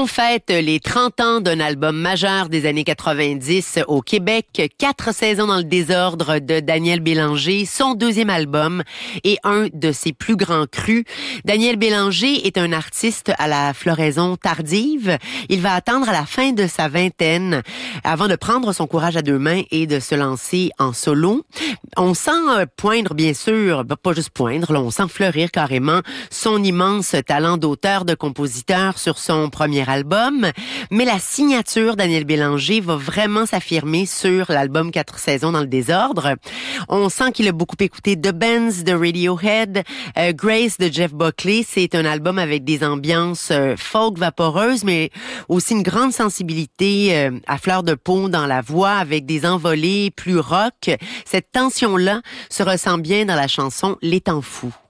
On fête les 30 ans d'un album majeur des années 90 au Québec, 4 saisons dans le désordre de Daniel Bélanger, son deuxième album et un de ses plus grands crus. Daniel Bélanger est un artiste à la floraison tardive. Il va attendre à la fin de sa vingtaine avant de prendre son courage à deux mains et de se lancer en solo. On sent poindre, bien sûr, pas juste poindre, là, on sent fleurir carrément son immense talent d'auteur, de compositeur sur son premier album. Mais la signature Daniel Bélanger va vraiment s'affirmer sur l'album 4 saisons dans le désordre. On sent qu'il a beaucoup écouté The Benz de Radiohead, Grace de Jeff Buckley. C'est un album avec des ambiances folk vaporeuses, mais aussi une grande sensibilité à fleur de peau dans la voix, avec des envolées plus rock. Cette tension-là se ressent bien dans la chanson Les Temps fous.